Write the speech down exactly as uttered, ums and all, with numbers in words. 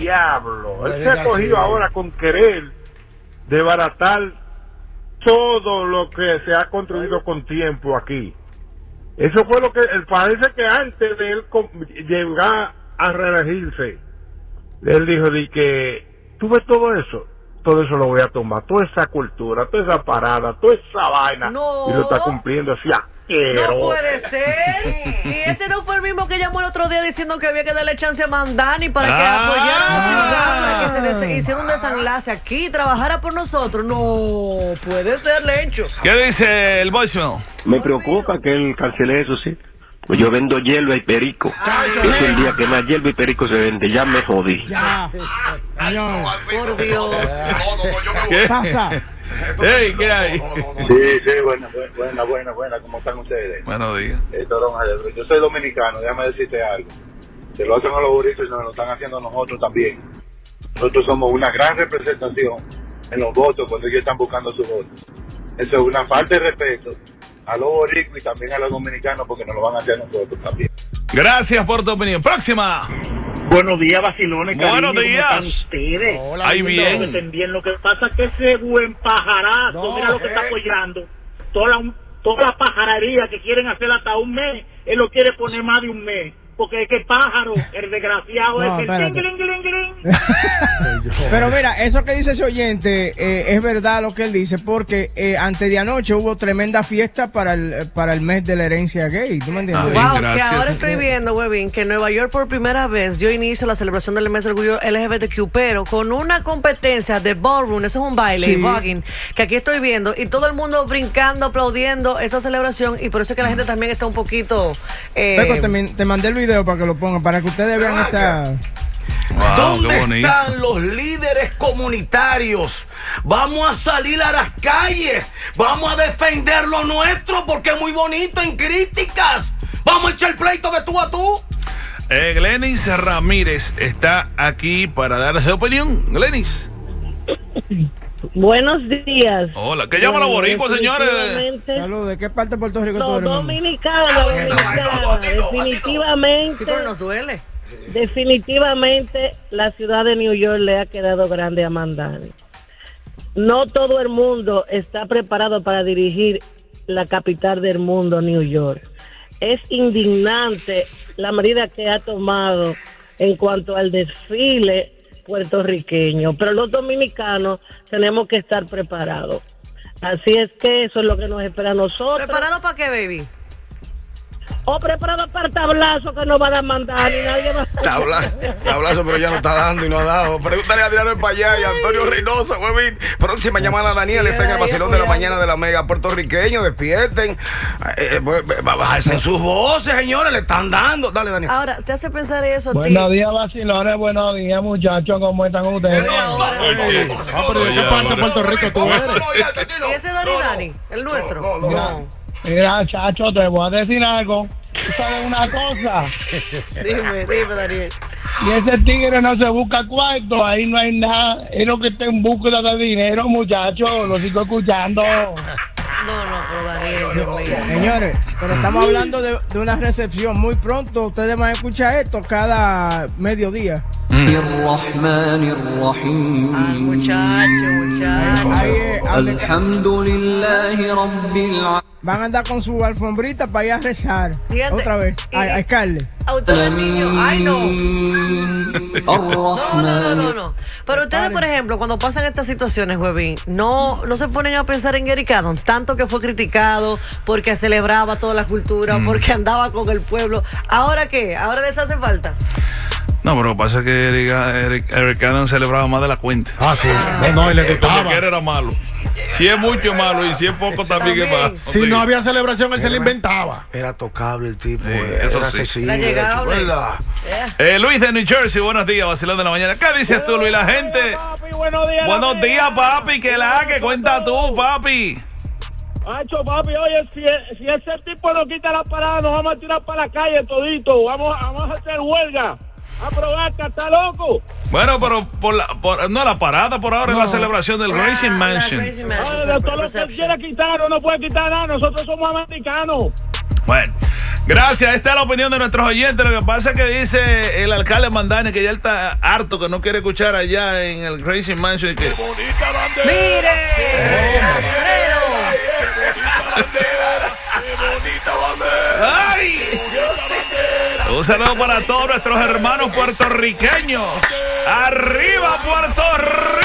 diablo. Él se ha cogido ahora con querer desbaratar todo lo que se ha construido con tiempo aquí. Eso fue lo que, parece que antes de él llegar a reelegirse, él dijo de que, tú ves todo eso, todo eso lo voy a tomar, toda esa cultura, toda esa parada, toda esa vaina, no. y lo está cumpliendo así. No puede ser. Y ese no fue el mismo que llamó el otro día diciendo que había que darle chance a Mandani para que ah, apoyara a la ciudad, para que se des- hiciera un desenlace aquí, trabajara por nosotros. No puede ser, Lencho. ¿Qué dice el voicemail? Me preocupa que él cancele eso, sí. Pues yo vendo hierba y perico. Ay, es el día que más hierba y perico se vende. Ya me jodí. Ya. Por Dios. ¿Qué pasa? Hey, ¿qué hay? Sí, sí, buena, buena, buena, buena. ¿Cómo están ustedes? Buenos días. Eh, yo soy dominicano, déjame decirte algo. Se lo hacen a los burritos y nos lo están haciendo a nosotros también. Nosotros somos una gran representación en los votos cuando ellos están buscando su voto. Eso es una falta de respeto a los boricuas y también a los dominicanos porque nos lo van a hacer a nosotros también. Gracias por tu opinión. Próxima. Buenos días, vacilones. Buenos cariño, días. ¿cómo están ustedes? Hola, ahí bien. Estén bien. Lo que pasa es que ese buen pajarazo, no, mira lo que eh. está apoyando. Toda la, toda la pajarería que quieren hacer hasta un mes, él lo quiere poner más de un mes. Porque es que pájaro, el desgraciado, no, es el... Gling, gling, gling. Pero mira, eso que dice ese oyente eh, es verdad lo que él dice, porque eh, antes de anoche hubo tremenda fiesta para el para el mes de la herencia gay. ¿Tú me entiendes? Wow, gracias. Que ahora estoy viendo, Webin, que en Nueva York por primera vez dio inicio a la celebración del mes del orgullo L G B T Q, pero con una competencia de ballroom, eso es un baile, sí. voguing, que aquí estoy viendo, y todo el mundo brincando, aplaudiendo esa celebración, y por eso es que la gente también está un poquito... Eh, Peco, te, te mandé el video para que lo pongan, para que ustedes vean esta... Wow, ¿dónde están los líderes comunitarios? Vamos a salir a las calles, vamos a defender lo nuestro porque es muy bonito en críticas. Vamos a echar pleito de tú a tú. Eh, Glenis Ramírez está aquí para dar su opinión. Glenis. Buenos días. Hola, ¿qué llaman los boricuas, señores? Saludos, ¿de qué parte de Puerto Rico tú eres? Dominicanos, dominicanos. Definitivamente. Pero nos duele. Definitivamente la ciudad de New York le ha quedado grande a Mandani. No todo el mundo está preparado para dirigir la capital del mundo, New York. Es indignante la medida que ha tomado en cuanto al desfile puertorriqueño, pero los dominicanos tenemos que estar preparados. Así es que eso es lo que nos espera a nosotros. ¿Preparado para qué, baby? O preparado para el tablazo que no van a mandar ni nadie va a Tabla, tablazo, pero ya no está dando y no ha dado. Pregúntale a Adriano Empayá y a Antonio Reynoso, huevín. Próxima llamada, Daniel está en el vacilón de la mañana de la Mega. Puertorriqueño, despierten. Eh, Bájense sus voces, señores, le están dando. Dale, Daniel. Ahora, te hace pensar eso a ti. Buenos días, vacilones, buenos días, muchachos, ¿cómo están ustedes? ¿De qué parte de Puerto Rico tú eres? ¿Y ese Dani Dani? ¿El nuestro? No, no, no. Mira, chacho, te voy a decir algo. ¿Tú sabes una cosa? Dime, dime, Daniel. Y ese tigre no se busca cuarto, ahí no hay nada. Es lo que está en búsqueda de dinero, muchachos. Lo sigo escuchando. No, no, pero Daniel, Dios mío. Señores, pero estamos hablando de, de una recepción. Muy pronto ustedes van a escuchar esto cada mediodía. Ay, muchacho, muchacho. Alhamdulillahi Rabbil Alamin. Van a andar con su alfombrita para ir a rezar. Fíjate, otra vez, a, a Scarlett. A ustedes, niños, ay no. No, no, no, no, no. Pero ustedes, por ejemplo, cuando pasan estas situaciones, Webin, no, no se ponen a pensar en Eric Adams, tanto que fue criticado porque celebraba toda la cultura, mm. porque andaba con el pueblo. ¿Ahora qué? ¿Ahora les hace falta? No, pero lo que pasa es que Eric, Eric, Eric Adams celebraba más de la cuenta. Ah, sí. No, no, él le gustaba. Porque él era malo. Si es mucho malo y si es poco también es más. Si no, no había celebración, él se le inventaba. Era tocable el tipo. Sí, eso era sí. accesible. Yeah. Eh, Luis de New Jersey, buenos días, vacilón de la mañana. ¿Qué dices tú, Luis? La gente. Papi, buenos días, buenos días, papi. Que la que cuenta tú, papi. Hacho, papi, oye, si, si ese tipo no quita la parada, nos vamos a tirar para la calle todito. Vamos, vamos a hacer huelga. A probar que está loco. Bueno, pero por la, por, no la parada por ahora, no. Es la celebración del ah, Racing Mansion. Racing Mansion. Ay, de todo lo que quiera quitar, no, no puede quitar nada. Nosotros somos americanos. Bueno, Gracias, esta es la opinión de nuestros oyentes. Lo que pasa es que dice el alcalde Mandani que ya él está harto, que no quiere escuchar allá en el Crazy Mansion y que... ¡Mire! ¡Ay! Un saludo para todos nuestros hermanos puertorriqueños. ¡Arriba, Puerto Rico!